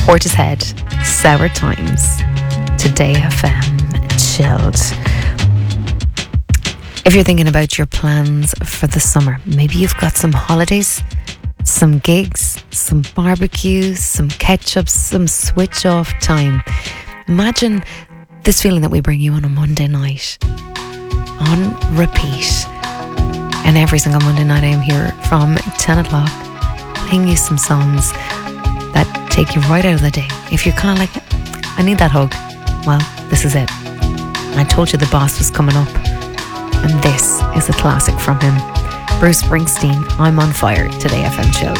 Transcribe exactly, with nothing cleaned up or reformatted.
Portishead, Sour Times, Today F M, Chilled. If you're thinking about your plans for the summer, maybe you've got some holidays, some gigs, some barbecues, some catch-ups, some switch-off time. Imagine this feeling that we bring you on a Monday night, on repeat. And every single Monday night I am here from ten o'clock, playing you some songs that take you right out of the day. If you're kind of like, I need that hug, well, this is it. I told you the boss was coming up, and this is a classic from him. Bruce Springsteen, I'm on Fire, Today F M Chilled.